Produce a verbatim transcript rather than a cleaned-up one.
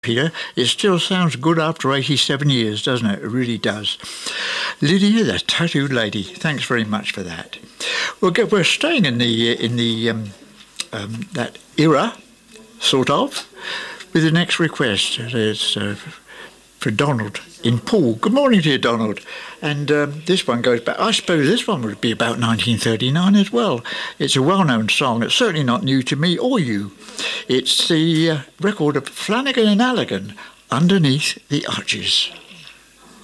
Peter. It still sounds good after eighty-seven years, doesn't it? It really does. Lydia, the tattooed lady. Thanks very much for that. We'll get, we're staying in the in the um, um, that era, sort of, with the next request. It's uh, for Donald in Poole. Good morning to you, Donald. And um, this one goes back. I suppose this one would be about nineteen thirty-nine as well. It's a well-known song. It's certainly not new to me or you. It's the uh, record of Flanagan and Allaghan, Underneath the Arches.